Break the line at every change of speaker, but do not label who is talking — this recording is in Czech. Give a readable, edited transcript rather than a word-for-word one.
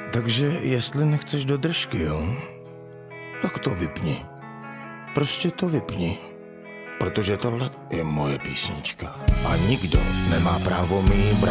Takže jestli nechceš do držky, jo, tak to vypni. Prostě to vypni. Protože tohle je moje písnička. A nikdo nemá právo mi ji brát.